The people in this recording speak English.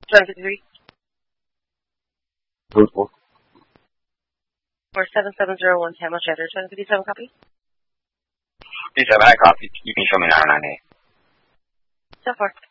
753. Truthful. For 7701 Camel Cheddar, 757 copy. 57, I copy. You can show me 998. So far.